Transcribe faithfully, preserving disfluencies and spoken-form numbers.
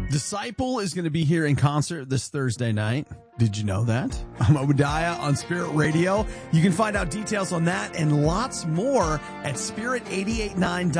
Disciple is going to be here in concert this Thursday night. Did you know that? I'm Obadiah on Spirit Radio. You can find out details on that and lots more at spirit eight eight nine dot com.